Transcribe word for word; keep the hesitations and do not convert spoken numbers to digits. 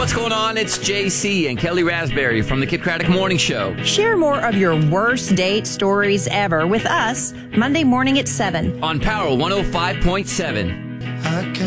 What's going on? It's J C and Kelly Raspberry from the Kid Craddock Morning Show. Share more of your worst date stories ever with us Monday morning at seven On Power one oh five point seven.